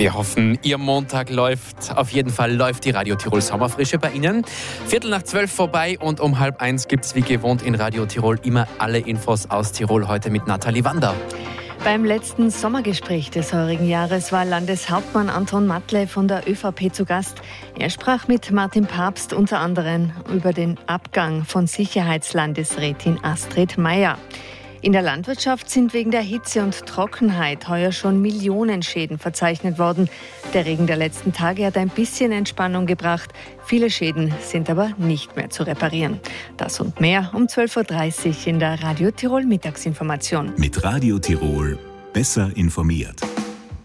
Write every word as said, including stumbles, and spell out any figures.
Wir hoffen, Ihr Montag läuft. Auf jeden Fall läuft die Radio Tirol Sommerfrische bei Ihnen. Viertel nach zwölf vorbei und um halb eins gibt es wie gewohnt in Radio Tirol immer alle Infos aus Tirol. Heute mit Nathalie Wander. Beim letzten Sommergespräch des heurigen Jahres war Landeshauptmann Anton Matle von der ÖVP zu Gast. Er sprach mit Martin Papst unter anderem über den Abgang von Sicherheitslandesrätin Astrid Maier. In der Landwirtschaft sind wegen der Hitze und Trockenheit heuer schon Millionen Schäden verzeichnet worden. Der Regen der letzten Tage hat ein bisschen Entspannung gebracht. Viele Schäden sind aber nicht mehr zu reparieren. Das und mehr um zwölf Uhr dreißig in der Radio Tirol Mittagsinformation. Mit Radio Tirol besser informiert.